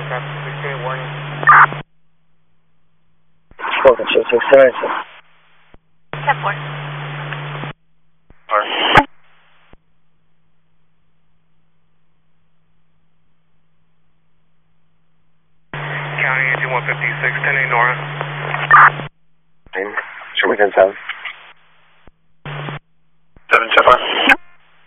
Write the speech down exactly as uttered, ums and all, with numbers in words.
Appreciate warning. Spoken, six six seven. ten four. County engine one fifty-six, ten eight Nora. Show me ten seven. seven, seven.